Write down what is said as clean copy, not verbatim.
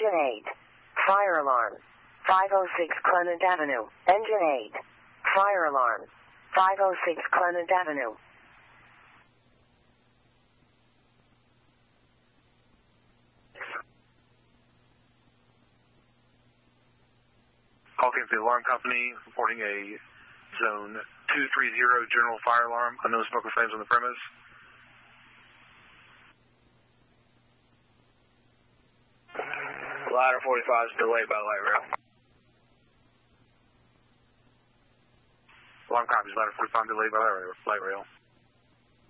Engine 8. Fire alarm. 506 Clement Avenue. Engine 8. Fire alarm. 506 Clement Avenue. Calling the alarm company, reporting a zone 230 general fire alarm. Unknown smoke or flames on the premise. Ladder 45 is delayed by light rail. Alarm copies, ladder 45 delayed by light rail.